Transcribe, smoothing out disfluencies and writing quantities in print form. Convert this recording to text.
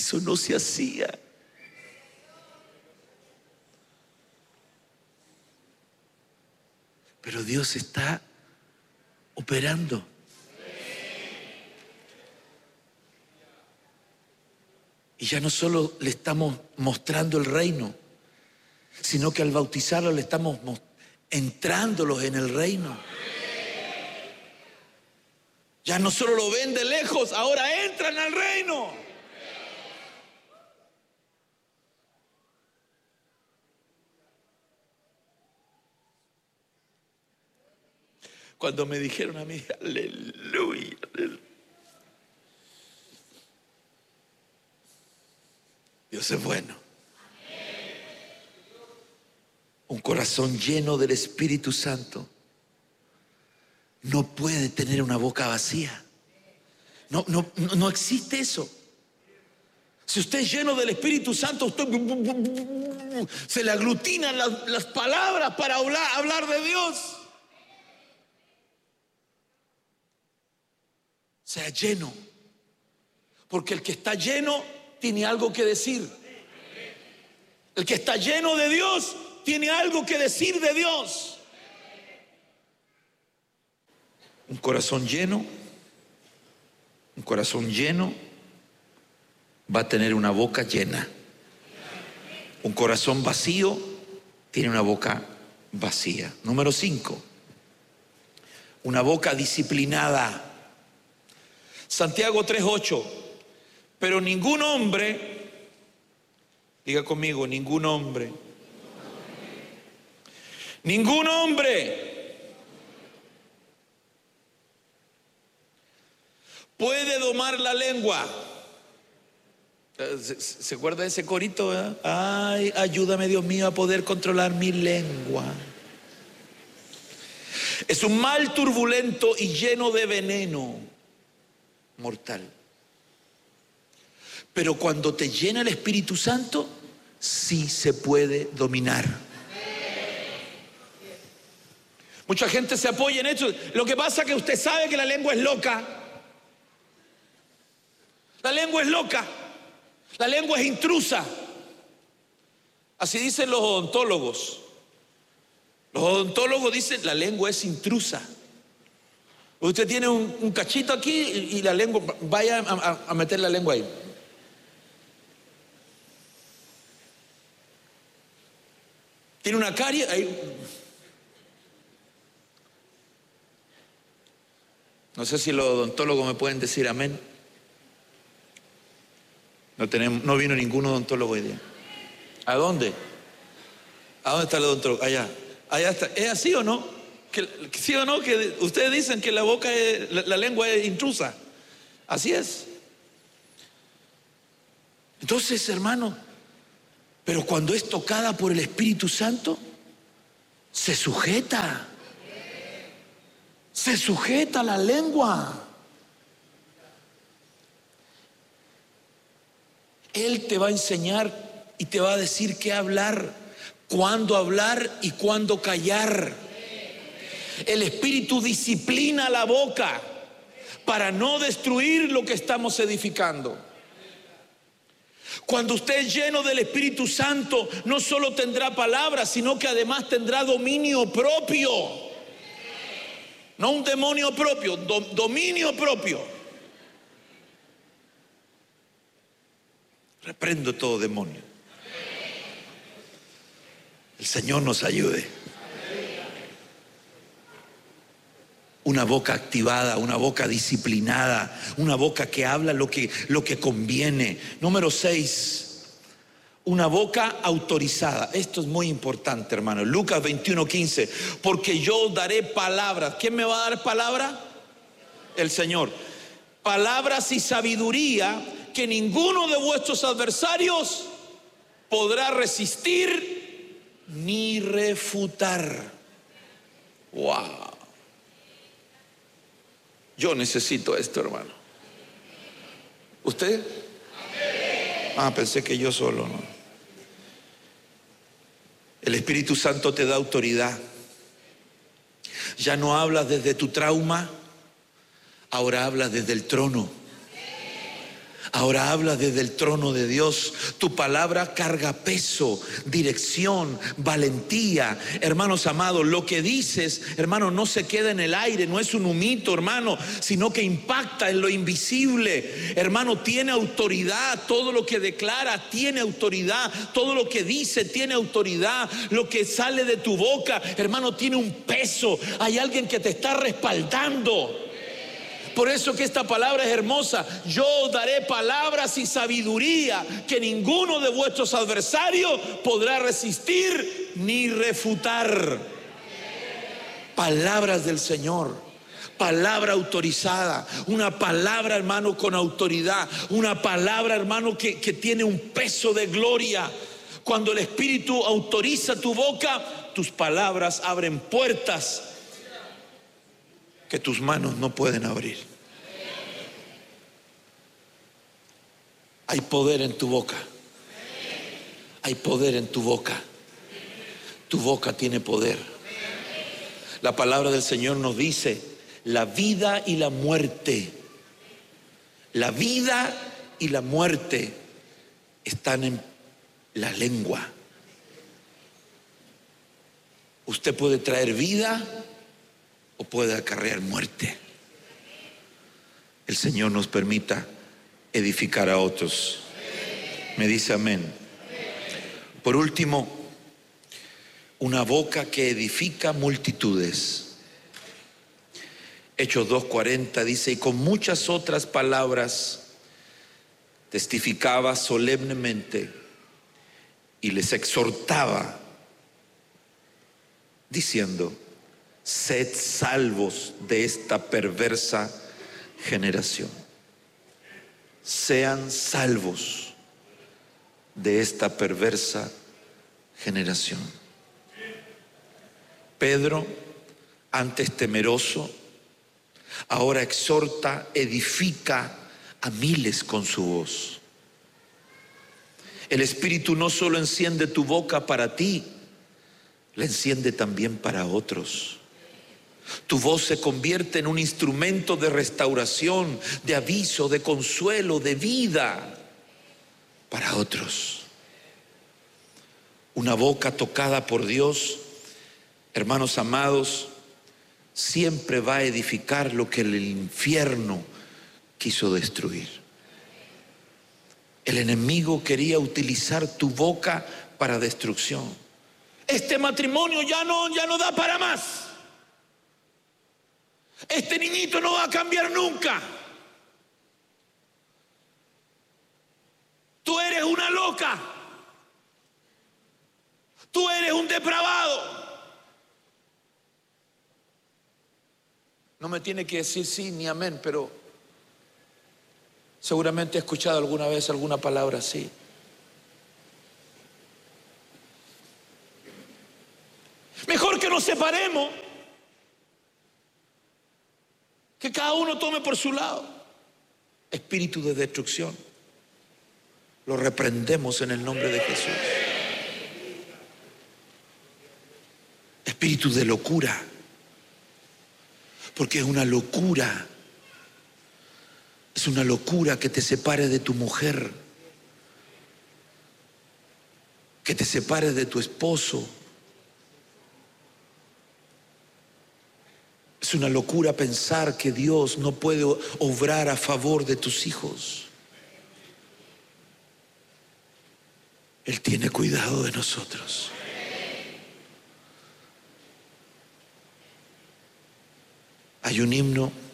Eso no se hacía. Pero Dios está operando. Y ya no solo le estamos mostrando el reino, sino que al bautizarlos le estamos entrándolos en el reino. Ya no solo lo ven de lejos, ahora entran al reino. Cuando me dijeron a mí, aleluya, Dios es bueno. Un corazón lleno del Espíritu Santo no puede tener una boca vacía. No existe eso. Si usted es lleno del Espíritu Santo, usted se le aglutinan las palabras para hablar de Dios. Sea lleno, porque el que está lleno tiene algo que decir. El que está lleno de Dios tiene algo que decir de Dios. Un corazón lleno va a tener una boca llena. Un corazón vacío tiene una boca vacía. Número 5, una boca disciplinada. Santiago 3:8. Pero ningún hombre, diga conmigo, ningún hombre puede domar la lengua. ¿Se acuerda de ese corito? Ay, ayúdame, Dios mío, a poder controlar mi lengua. Es un mal turbulento y lleno de veneno mortal. Pero cuando te llena el Espíritu Santo, sí se puede dominar. Mucha gente se apoya en eso. Lo que pasa es que usted sabe que la lengua es loca. La lengua es loca. La lengua es intrusa. Así dicen los odontólogos. Los odontólogos dicen la lengua es intrusa. Usted tiene un cachito aquí y la lengua, vaya a meter la lengua ahí. Tiene una carie ahí. No sé si los odontólogos me pueden decir amén. No vino ningún odontólogo hoy día. ¿A dónde? ¿A dónde está el odontólogo? Allá está. ¿Es así o no? ¿Sí o no? Que ustedes dicen que la lengua es intrusa. Así es. Entonces, hermano, pero cuando es tocada por el Espíritu Santo, se sujeta. Se sujeta la lengua. Él te va a enseñar y te va a decir qué hablar, cuándo hablar y cuándo callar. El Espíritu disciplina la boca para no destruir lo que estamos edificando. Cuando usted es lleno del Espíritu Santo, no solo tendrá palabras, sino que además tendrá dominio propio. No un demonio propio, dominio propio. Reprendo todo demonio. El Señor nos ayude. Una boca activada, una boca disciplinada, una boca que habla lo que conviene. Número 6, una boca autorizada. Esto es muy importante, hermano. Lucas 21:15. Porque yo daré palabras. ¿Quién me va a dar palabra? El Señor. Palabras y sabiduría que ninguno de vuestros adversarios podrá resistir ni refutar. Wow. Yo necesito esto, hermano. ¿Usted? Pensé que yo solo, ¿no? El Espíritu Santo te da autoridad. Ya no hablas desde tu trauma, ahora hablas desde el trono. Ahora habla desde el trono de Dios. Tu palabra carga peso, dirección, valentía. Hermanos amados, lo que dices, hermano, no se queda en el aire, no es un humito, hermano, sino que impacta en lo invisible. Hermano, tiene autoridad. Todo lo que declara tiene autoridad. Todo lo que dice tiene autoridad. Lo que sale de tu boca, hermano, tiene un peso. Hay alguien que te está respaldando. Por eso que esta palabra es hermosa. Yo daré palabras y sabiduría que ninguno de vuestros adversarios podrá resistir ni refutar. Palabras del Señor, palabra autorizada, una palabra, hermano, con autoridad, una palabra, hermano, que tiene un peso de gloria. Cuando el Espíritu autoriza tu boca, tus palabras abren puertas que tus manos no pueden abrir. Hay poder en tu boca. Hay poder en tu boca. Tu boca tiene poder. La palabra del Señor nos dice: la vida y la muerte, la vida y la muerte están en la lengua. Usted puede traer vida o puede acarrear muerte. El Señor nos permita edificar a otros. Me dice amén. Por último, una boca que edifica multitudes. Hechos 2:40 dice: y con muchas otras palabras testificaba solemnemente y les exhortaba diciendo: sed salvos de esta perversa generación. Sean salvos de esta perversa generación. Pedro, antes temeroso, ahora exhorta, edifica a miles con su voz. El Espíritu no solo enciende tu boca para ti, la enciende también para otros. Tu voz se convierte en un instrumento de restauración, de aviso, de consuelo, de vida para otros. Una boca tocada por Dios, hermanos amados, siempre va a edificar lo que el infierno quiso destruir. El enemigo quería utilizar tu boca para destrucción. Este matrimonio ya no da para más. Este niñito no va a cambiar nunca. Tú eres una loca. Tú eres un depravado. No me tiene que decir sí ni amén, pero seguramente he escuchado alguna vez alguna palabra así. Mejor que nos separemos, que cada uno tome por su lado. Espíritu de destrucción, lo reprendemos en el nombre de Jesús. Espíritu de locura, porque es una locura que te separe de tu mujer, que te separe de tu esposo. Es una locura pensar que Dios no puede obrar a favor de tus hijos. Él tiene cuidado de nosotros. Hay un himno